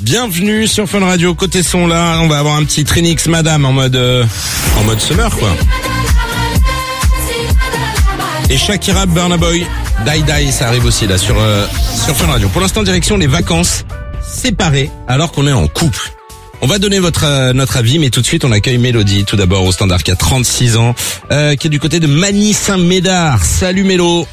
Bienvenue sur Fun Radio. Côté son là, on va avoir un petit Trinix Madame en mode summer quoi. Et Shakira Burna Boy, Die, ça arrive aussi là sur Fun Radio. Pour l'instant, direction les vacances séparées alors qu'on est en couple. On va donner notre avis, mais tout de suite on accueille Mélodie, tout d'abord au standard, qui a 36 ans, qui est du côté de Magny-Saint-Médard. Salut Mélo.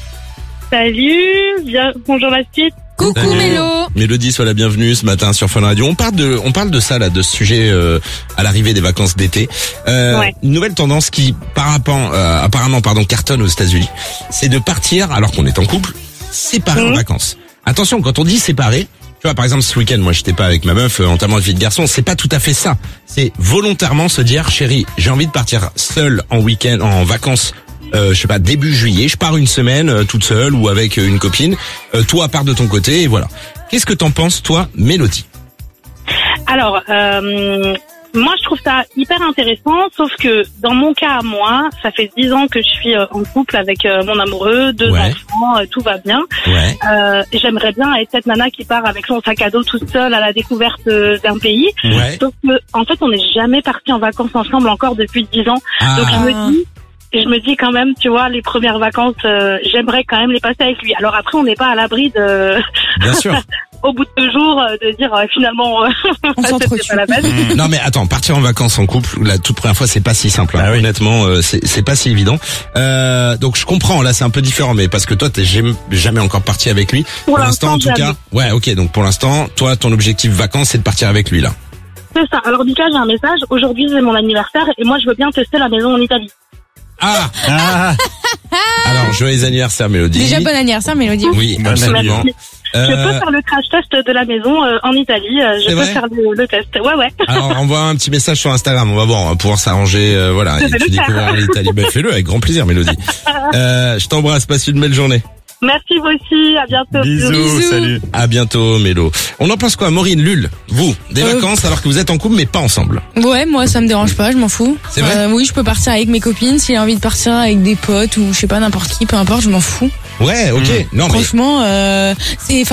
Salut, bonjour la suite. Coucou Mélo. Mélodie, sois la bienvenue ce matin sur Fun Radio. On parle de ça là, de ce sujet à l'arrivée des vacances d'été. Ouais. Une nouvelle tendance qui apparemment cartonne aux États-Unis, c'est de partir alors qu'on est en couple, séparés en vacances. Attention, quand on dit séparés, tu vois, par exemple, ce week-end, moi, j'étais pas avec ma meuf, entièrement vie de garçon. C'est pas tout à fait ça. C'est volontairement se dire, chérie, j'ai envie de partir seule en week-end, en vacances, je sais pas, début juillet. Je pars une semaine, toute seule ou avec une copine. Toi, pars de ton côté et voilà. Qu'est-ce que t'en penses, toi, Mélodie? Alors, moi, je trouve ça hyper intéressant, sauf que dans mon cas à moi, ça fait 10 ans que je suis en couple avec mon amoureux, 2 enfants, tout va bien. Ouais. J'aimerais bien être cette nana qui part avec son sac à dos toute seule à la découverte d'un pays. Ouais. Sauf que, en fait, on n'est jamais partis en vacances ensemble encore depuis 10 ans. Ah. Donc je me dis quand même, tu vois, les premières vacances, j'aimerais quand même les passer avec lui. Alors après, on n'est pas à l'abri de... Bien sûr. Au bout de 2 jours, de dire finalement, On s'entretue. c'est pas la peine. Non mais attends, partir en vacances en couple, la toute première fois, c'est pas si simple. Hein. Ah oui. Honnêtement, c'est pas si évident. Donc je comprends, là c'est un peu différent, mais parce que toi t'es jamais encore parti avec lui. Pour l'instant, en tout jamais. cas. Ouais, ok. Donc pour l'instant, toi, ton objectif vacances, c'est de partir avec lui là. C'est ça. Alors Mika, j'ai un message. Aujourd'hui, c'est mon anniversaire et moi, je veux bien tester la maison en Italie. Ah. Ah, Alors joyeux anniversaire, Mélodie. Déjà bon anniversaire Mélodie. Oui, Bon absolument. Merci. Je peux faire le crash test de la maison en Italie. C'est Je peux vrai faire le test. Ouais. Alors envoie un petit message sur Instagram, on va voir, on va pouvoir s'arranger, voilà, Je et vais tu le faire. découvriras l'Italie. Ben fais-le avec grand plaisir, Mélodie. Je t'embrasse, passe une belle journée. Merci vous aussi. À bientôt. bisous, salut. À bientôt, Mélo. On en pense quoi, Maureen, Lul? Vous, des vacances alors que vous êtes en couple mais pas ensemble. Ouais, moi ça me dérange pas, je m'en fous. C'est vrai Oui, je peux partir avec mes copines, s'il a envie de partir avec des potes ou je sais pas n'importe qui, peu importe, je m'en fous. Ouais, ok. Non mais Franchement, c'est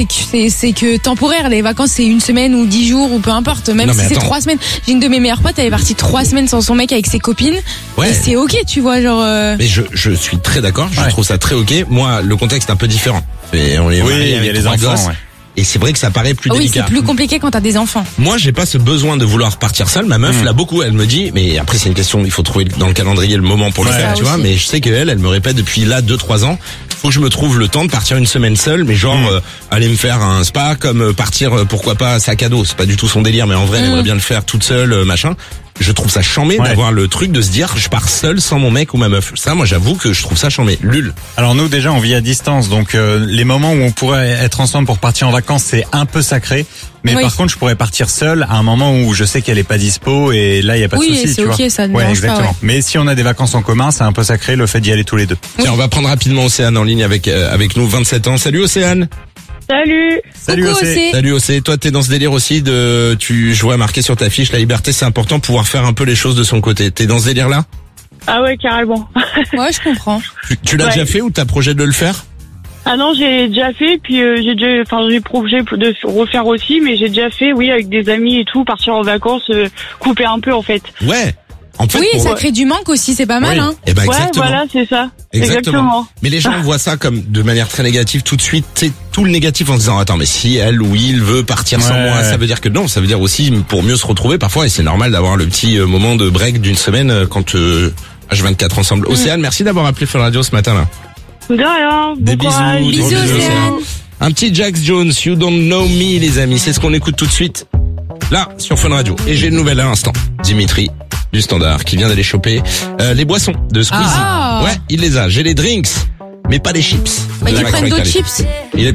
que temporaire. Les vacances c'est 1 semaine ou 10 jours ou peu importe. Même Non, si mais c'est attends. 3 semaines. J'ai une de mes meilleures potes, elle est partie 3 semaines sans son mec avec ses copines. ouais. Et c'est ok, tu vois, genre. Mais je suis très d'accord, je Ouais. trouve ça très ok. Moi, le contexte est un peu différent. Et on est Oui, mariés il y a avec les 3 enfants, gosses. ouais. Et c'est vrai que ça paraît plus Oui, délicat. c'est plus compliqué quand t'as des enfants. Moi, j'ai pas ce besoin de vouloir partir seul. Ma meuf l'a beaucoup. Elle me dit, mais après c'est une question, il faut trouver dans le calendrier le moment pour le Ouais. faire, Ça tu vois. aussi. Mais je sais qu'elle me répète depuis là 2-3 ans, faut que je me trouve le temps de partir une semaine seule, mais genre aller me faire un spa, comme partir pourquoi pas sac à dos. C'est pas du tout son délire, mais en vrai, elle aimerait bien le faire toute seule, machin. Je trouve ça chambé Ouais. d'avoir le truc de se dire, je pars seul sans mon mec ou ma meuf. Ça, moi, j'avoue que je trouve ça chambé. Lul. Alors nous déjà on vit à distance, donc les moments où on pourrait être ensemble pour partir en vacances c'est un peu sacré. Mais Oui. par contre je pourrais partir seul à un moment où je sais qu'elle est pas dispo et là il y a pas Oui, de souci. c'est tu ok, vois. ça ne Ouais, dérange pas, exactement. ouais. Mais si on a des vacances en commun c'est un peu sacré le fait d'y aller tous les deux. Tiens, on va prendre rapidement Océane en ligne avec nous, 27 ans. Salut Océane. Salut. Salut Coucou, Océ. Océ. Salut Océ, toi t'es dans ce délire aussi je vois marqué sur ta fiche, la liberté c'est important, pouvoir faire un peu les choses de son côté. T'es dans ce délire là? Ah ouais, carrément. Ouais, je comprends. Tu l'as Ouais. déjà fait ou t'as projet de le faire? Ah non, j'ai déjà fait, puis j'ai projet de refaire aussi, mais j'ai déjà fait, oui, avec des amis et tout, partir en vacances, couper un peu en fait. Ouais. En fait, Oui, pour- ça crée du manque aussi, c'est pas mal, Oui. hein. Eh ben, Ouais, exactement. voilà, c'est ça. Exactement. Mais les gens voient ça comme de manière très négative tout de suite, c'est tout le négatif en se disant attends mais si elle ou il veut partir sans Ouais. moi, ça veut dire que non, ça veut dire aussi pour mieux se retrouver parfois et c'est normal d'avoir le petit moment de break d'une semaine quand H24 ensemble. Océane, merci d'avoir appelé Fun Radio ce matin là. De rien. Des Bon courage. bisous. Bisous, Gros bisous, Océane. Un petit Jax Jones, You Don't Know Me les amis, c'est ce qu'on écoute tout de suite là sur Fun Radio. Et j'ai une nouvelle à l'instant. Dimitri du Standard qui vient d'aller choper les boissons de Squeezie. Ah. Ouais, il les a. J'ai les drinks, mais pas les chips. Bah, De qu'ils la prennent Macron d'autres Italie. chips. Il est